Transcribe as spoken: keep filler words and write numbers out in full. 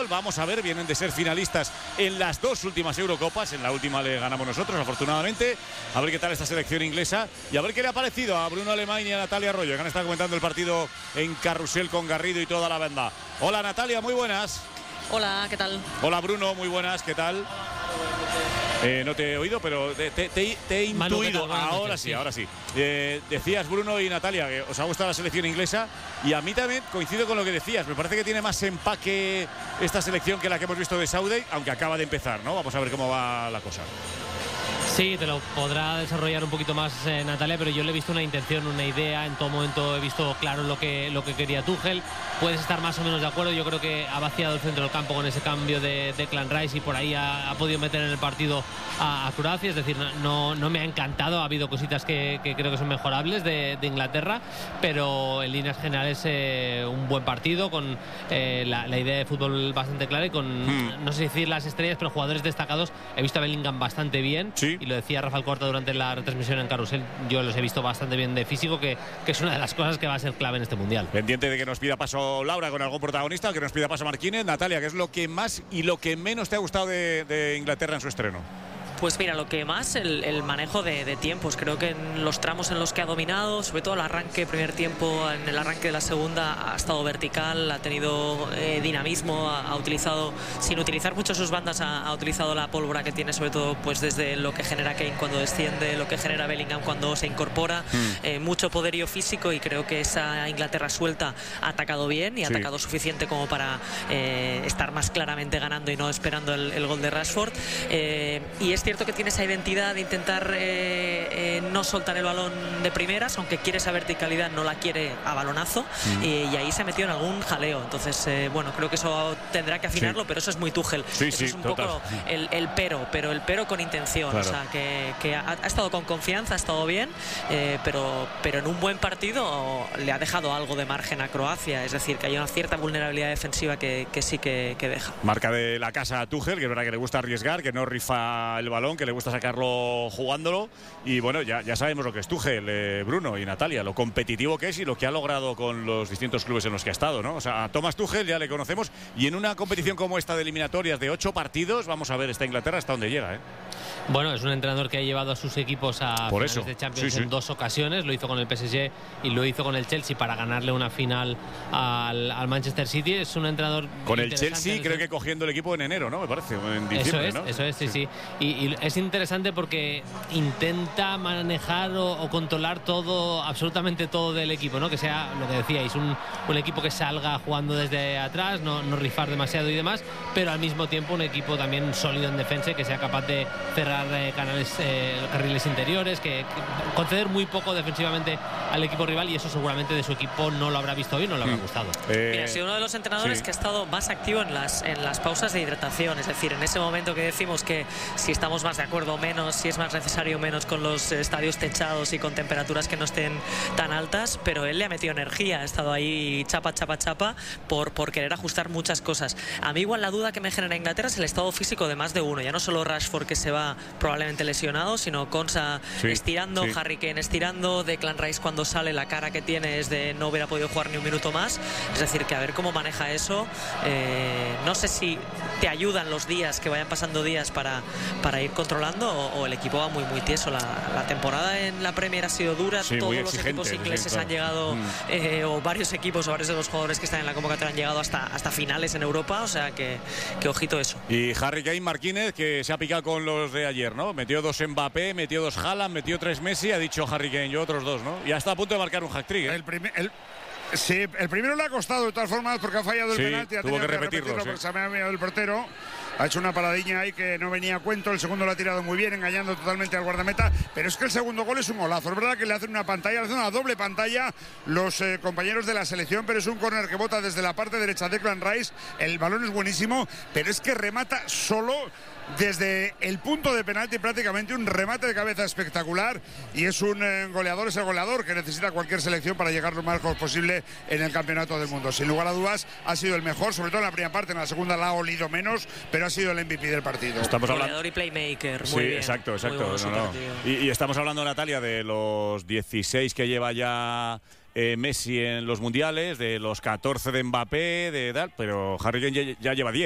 Mundial. Vamos a ver, vienen de ser finalistas en las dos últimas Eurocopas. En la última le ganamos nosotros, afortunadamente. A ver qué tal esta selección inglesa y a ver qué le ha parecido a Bruno Alemán y a Natalia Arroyo, que han estado comentando el partido en Carrusel con Garrido y toda la banda. Hola Natalia, muy buenas. Hola, ¿qué tal? Hola Bruno, muy buenas, ¿qué tal? Eh, no te he oído, pero te, te, te, te he intuido. Manu, ahora noches, sí, sí, ahora sí. Eh, decías, Bruno y Natalia, que os ha gustado la selección inglesa y a mí también coincido con lo que decías. Me parece que tiene más empaque esta selección que la que hemos visto de Saudi, aunque acaba de empezar, ¿no? Vamos a ver cómo va la cosa. Sí, te lo podrá desarrollar un poquito más eh, Natalia, pero yo le he visto una intención, una idea. En todo momento he visto claro lo que, lo que quería Tuchel. Puedes estar más o menos de acuerdo. Yo creo que ha vaciado el centro del campo con ese cambio de Declan Rice y por ahí ha, ha podido meter en el partido a, a Croacia. Es decir, no, no me ha encantado. Ha habido cositas que, que creo que son mejorables de, de Inglaterra, pero en líneas generales eh, un buen partido con eh, la, la idea de fútbol bastante clara y con, hmm. no sé decir las estrellas, pero jugadores destacados. He visto a Bellingham bastante bien. Sí. Y lo decía Rafael Corta durante la retransmisión en Carrusel, yo los he visto bastante bien de físico, que, que es una de las cosas que va a ser clave en este Mundial. Pendiente de que nos pida paso Laura con algún protagonista, o que nos pida paso Marquínez. Natalia, ¿qué es lo que más y lo que menos te ha gustado de, de Inglaterra en su estreno? Pues mira, lo que más, el, el manejo de, de tiempos. Creo que en los tramos en los que ha dominado, sobre todo el arranque, primer tiempo, en el arranque de la segunda, ha estado vertical, ha tenido eh, dinamismo, ha, ha utilizado, sin utilizar mucho sus bandas, ha, ha utilizado la pólvora que tiene, sobre todo pues desde lo que genera Kane cuando desciende, lo que genera Bellingham cuando se incorpora, mm. eh, mucho poderío físico, y creo que esa Inglaterra suelta ha atacado bien y ha sí. atacado suficiente como para eh, estar más claramente ganando y no esperando el, el gol de Rashford. Eh, y es cierto que tiene esa identidad de intentar eh, eh, no soltar el balón de primeras, aunque quiere esa verticalidad, no la quiere a balonazo, mm. y, y ahí se ha metido en algún jaleo. Entonces, eh, bueno, creo que eso tendrá que afinarlo, sí. pero eso es muy Tuchel. Sí, eso sí, es un total. poco el, el pero, pero el pero con intención. Claro. O sea, que, que ha, ha estado con confianza, ha estado bien, eh, pero, pero en un buen partido le ha dejado algo de margen a Croacia. Es decir, que hay una cierta vulnerabilidad defensiva que, que sí que, que deja. Marca de la casa a Tuchel, que es verdad que le gusta arriesgar, que no rifa el balón, que le gusta sacarlo jugándolo, y bueno, ya, ya sabemos lo que es Tuchel, eh, Bruno y Natalia, lo competitivo que es y lo que ha logrado con los distintos clubes en los que ha estado, ¿no? O sea, a Thomas Tuchel ya le conocemos, y en una competición como esta de eliminatorias de ocho partidos, vamos a ver esta Inglaterra hasta dónde llega, ¿eh? Bueno, es un entrenador que ha llevado a sus equipos a Por finales eso. de Champions sí, sí. en dos ocasiones. Lo hizo con el P S G y lo hizo con el Chelsea para ganarle una final al, al Manchester City. Es un entrenador con el Chelsea, creo que cogiendo el equipo en enero, ¿no? Me parece, en diciembre, Eso es, ¿no? eso es, sí, sí. sí. Y, y es interesante porque intenta manejar o, o controlar todo, absolutamente todo del equipo, ¿no? Que sea, lo que decíais, un, un equipo que salga jugando desde atrás, no, no rifar demasiado y demás, pero al mismo tiempo un equipo también sólido en defensa, que sea capaz de cerrar eh, canales, eh, carriles interiores, que, que conceder muy poco defensivamente al equipo rival, y eso seguramente de su equipo no lo habrá visto bien, no le habrá gustado. Eh, Mira, ha sido uno de los entrenadores sí. que ha estado más activo en las, en las pausas de hidratación, es decir, en ese momento que decimos que si estamos más de acuerdo o menos, si es más necesario o menos con los estadios techados y con temperaturas que no estén tan altas, pero él le ha metido energía, ha estado ahí chapa, chapa, chapa por, por querer ajustar muchas cosas. A mí igual la duda que me genera Inglaterra es el estado físico de más de uno, ya no solo Rashford, que se va probablemente lesionado, sino Konsa sí, estirando, sí. Harry Kane estirando, Declan Rice cuando sale la cara que tiene es de no hubiera podido jugar ni un minuto más. Es decir, que a ver cómo maneja eso. Eh, no sé si te ayudan los días, que vayan pasando días para, para ir controlando, o, o el equipo va muy muy tieso. La, la temporada en la Premier ha sido dura, sí, todos los equipos ingleses sí, claro. han llegado mm. eh, o varios equipos o varios de los jugadores que están en la convocatoria han llegado hasta, hasta finales en Europa, o sea que, que ojito eso. Y Harry Kane Marquínez, que se ha picado con los de ayer, ¿no? Metió dos Mbappé, metió dos Haaland, metió tres Messi, ha dicho Harry Kane, yo otros dos, ¿no? Y ya está a punto de marcar un hat-trick, ¿eh? El primer... El... Sí, el primero le ha costado de todas formas porque ha fallado el sí, penalti, ha tuvo tenido que repetirlo, que repetirlo sí. porque se ha mirado el portero. Ha hecho una paradiña ahí que no venía a cuento. El segundo lo ha tirado muy bien, engañando totalmente al guardameta. Pero es que el segundo gol es un golazo. Es verdad que le hacen una pantalla, le hacen una doble pantalla los eh, compañeros de la selección, pero es un córner que bota desde la parte derecha de Declan Rice. El balón es buenísimo, pero es que remata solo desde el punto de penalti, prácticamente un remate de cabeza espectacular, y es un eh, goleador, es el goleador que necesita cualquier selección para llegar lo más lejos posible en el campeonato del mundo. Sin lugar a dudas ha sido el mejor, sobre todo en la primera parte. En la segunda la ha olido menos, pero ha sido el M V P del partido. Estamos hablando... Goleador y playmaker, muy sí, bien. exacto, exacto. Muy bueno, no, no. Y, y estamos hablando, Natalia, de los dieciséis que lleva ya eh, Messi en los mundiales, de los catorce de Mbappé, de tal, pero Harry Kane ya, ya lleva diez.